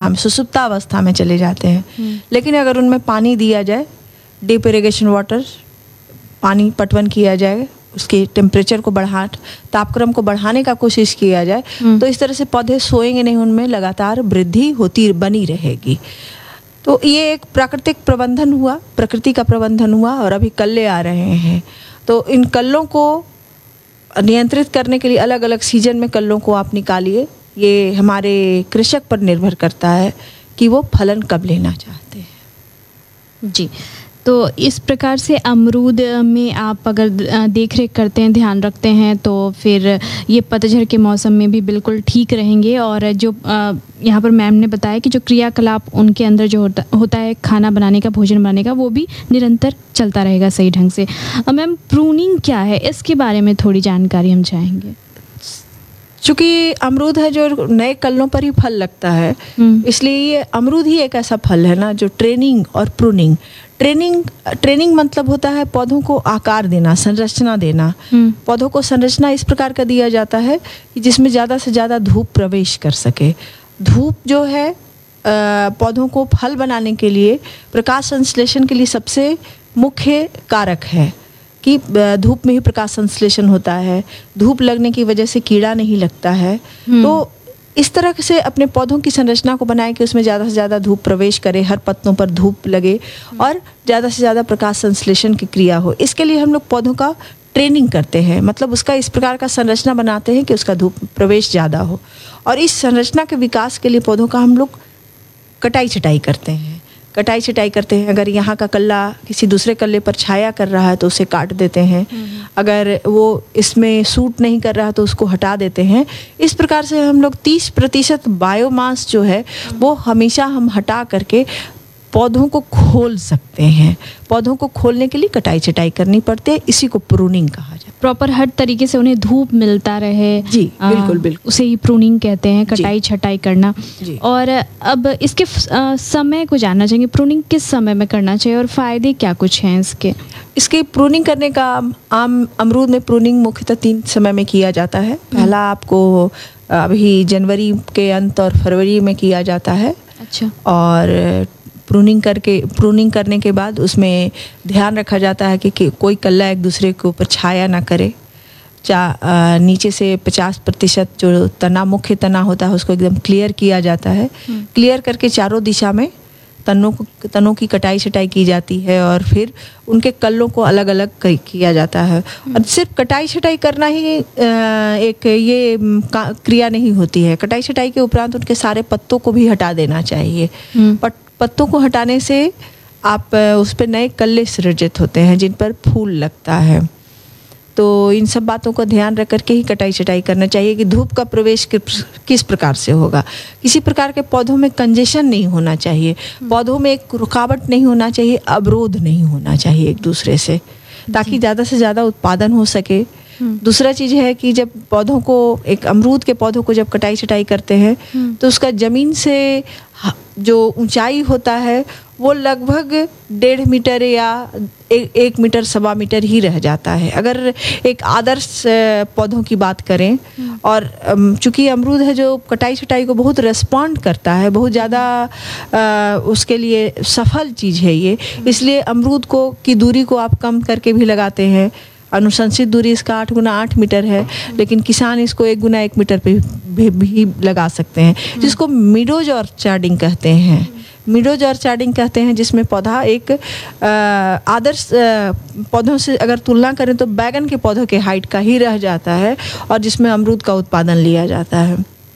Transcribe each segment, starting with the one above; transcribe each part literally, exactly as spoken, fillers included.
में, सुसुप्तावस्था में चले जाते हैं। लेकिन अगर उनमें पानी दिया जाए, डीप इरिगेशन वाटर, पानी पटवन किया जाए, उसके टेम्परेचर को बढ़ा तापक्रम को बढ़ाने का कोशिश किया जाए, तो इस तरह से पौधे सोएंगे नहीं, उनमें लगातार वृद्धि होती बनी रहेगी। तो ये एक प्राकृतिक प्रबंधन हुआ, प्रकृति का प्रबंधन हुआ। और अभी कल्ले आ रहे हैं, तो इन कल्लों को नियंत्रित करने के लिए अलग अलग सीजन में कल्लों को आप निकालिए। ये हमारे कृषक पर निर्भर करता है कि वो फलन कब लेना चाहते हैं। जी, तो इस प्रकार से अमरूद में आप अगर देख रेख करते हैं, ध्यान रखते हैं, तो फिर ये पतझड़ के मौसम में भी बिल्कुल ठीक रहेंगे। और जो यहाँ पर मैम ने बताया कि जो क्रियाकलाप उनके अंदर जो होता होता है खाना बनाने का, भोजन बनाने का, वो भी निरंतर चलता रहेगा सही ढंग से। मैम, प्रूनिंग क्या है, इसके बारे में थोड़ी जानकारी हम चाहेंगे। चूँकि अमरूद है जो नए कल्लों पर ही फल लगता है, इसलिए ये अमरूद ही एक ऐसा फल है ना जो ट्रेनिंग और प्रूनिंग ट्रेनिंग ट्रेनिंग मतलब होता है पौधों को आकार देना, संरचना देना। पौधों को संरचना इस प्रकार का दिया जाता है कि जिसमें ज़्यादा से ज़्यादा धूप प्रवेश कर सके। धूप जो है पौधों को फल बनाने के लिए, प्रकाश संश्लेषण के लिए सबसे मुख्य कारक है कि धूप में ही प्रकाश संश्लेषण होता है। धूप लगने की वजह से कीड़ा नहीं लगता है। तो इस तरह से अपने पौधों की संरचना को बनाएं कि उसमें ज़्यादा से ज़्यादा धूप प्रवेश करे, हर पत्तों पर धूप लगे और ज़्यादा से ज़्यादा प्रकाश संश्लेषण की क्रिया हो। इसके लिए हम लोग पौधों का ट्रेनिंग करते हैं, मतलब उसका इस प्रकार का संरचना बनाते हैं कि उसका धूप प्रवेश ज़्यादा हो। और इस संरचना के विकास के लिए पौधों का हम लोग कटाई छटाई करते हैं कटाई छटाई करते हैं। अगर यहाँ का कल्ला किसी दूसरे कल्ले पर छाया कर रहा है तो उसे काट देते हैं। अगर वो इसमें सूट नहीं कर रहा तो उसको हटा देते हैं। इस प्रकार से हम लोग तीस प्रतिशत बायोमास जो है वो हमेशा हम हटा करके पौधों को खोल सकते हैं। पौधों को खोलने के लिए कटाई छटाई करनी पड़ती है, इसी को प्रूनिंग कहा जाता है। प्रॉपर हर तरीके से उन्हें धूप मिलता रहे। जी बिल्कुल बिल्कुल, उसे ही प्रूनिंग कहते हैं, कटाई छटाई करना। जी। और अब इसके आ, समय को जानना चाहेंगे, प्रूनिंग किस समय में करना चाहिए और फ़ायदे क्या कुछ हैं इसके? इसकी प्रूनिंग करने का आम अमरूद में प्रूनिंग मुख्यतः तीन समय में किया जाता है। पहला आपको अभी जनवरी के अंत और फरवरी में किया जाता है। अच्छा। और प्रूनिंग करके प्रूनिंग करने के बाद उसमें ध्यान रखा जाता है कि, कि कोई कल्ला एक दूसरे के ऊपर छाया ना करे। चा नीचे से पचास प्रतिशत जो तना, मुख्य तना होता है, उसको एकदम क्लियर किया जाता है। क्लियर करके चारों दिशा में तनों को तनों की कटाई छटाई की जाती है और फिर उनके कल्लों को अलग अलग किया जाता है। और सिर्फ कटाई छटाई करना ही एक ये क्रिया नहीं होती है। कटाई छटाई के उपरांत उनके सारे पत्तों को भी हटा देना चाहिए। बट पत्तों को हटाने से आप उस पर नए कल्ले सृजित होते हैं जिन पर फूल लगता है। तो इन सब बातों को ध्यान रख करके ही कटाई छटाई करना चाहिए कि धूप का प्रवेश किस प्रकार से होगा। किसी प्रकार के पौधों में कंजेशन नहीं होना चाहिए, पौधों में एक रुकावट नहीं होना चाहिए, अवरोध नहीं होना चाहिए एक दूसरे से, ताकि ज़्यादा से ज़्यादा उत्पादन हो सके। दूसरा चीज़ है कि जब पौधों को, एक अमरूद के पौधों को जब कटाई छटाई करते हैं तो उसका ज़मीन से जो ऊंचाई होता है वो लगभग डेढ़ मीटर या एक, एक मीटर सवा मीटर ही रह जाता है अगर एक आदर्श पौधों की बात करें। और चूंकि अमरूद है जो कटाई छटाई को बहुत रेस्पॉन्ड करता है, बहुत ज़्यादा उसके लिए सफल चीज़ है ये, इसलिए अमरूद को की दूरी को आप कम करके भी लगाते हैं। अनुशंसित दूरी इसका आठ गुना आठ मीटर है, लेकिन किसान इसको एक गुना एक मीटर पे भी, भी लगा सकते हैं, जिसको मिडोज ऑर्चार्डिंग कहते हैं। मिडोज ऑर्चार्डिंग कहते हैं, जिसमें पौधा एक आदर्श पौधों से अगर तुलना करें तो बैगन के पौधों के हाइट का ही रह जाता है और जिसमें अमरूद का उत्पादन लिया जाता है।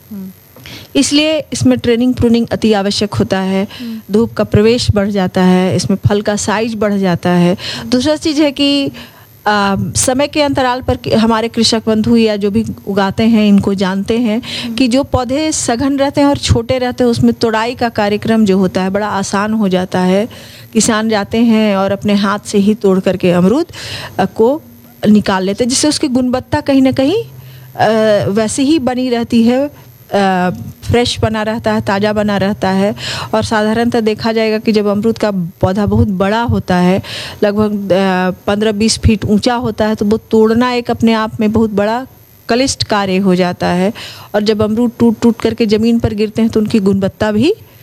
इसलिए इसमें ट्रेनिंग प्रूनिंग अति आवश्यक होता है। धूप का प्रवेश बढ़ जाता है, इसमें फल का साइज बढ़ जाता है। दूसरा चीज़ है कि आ, समय के अंतराल पर हमारे कृषक बंधु या जो भी उगाते हैं इनको जानते हैं कि जो पौधे सघन रहते हैं और छोटे रहते हैं उसमें तोड़ाई का कार्यक्रम जो होता है बड़ा आसान हो जाता है। किसान जाते हैं और अपने हाथ से ही तोड़ करके अमरूद को निकाल लेते हैं, जिससे उसकी गुणवत्ता कहीं ना कहीं वैसे ही बनी रहती है, फ्रेश बना रहता है, ताज़ा बना रहता है। और साधारणतः देखा जाएगा कि जब अमरूद का पौधा बहुत बड़ा होता है, लगभग पंद्रह बीस फीट ऊंचा होता है, तो वो तोड़ना एक अपने आप में बहुत बड़ा क्लिष्ट कार्य हो जाता है। और जब अमरूद टूट टूट करके ज़मीन पर गिरते हैं तो उनकी गुणवत्ता भी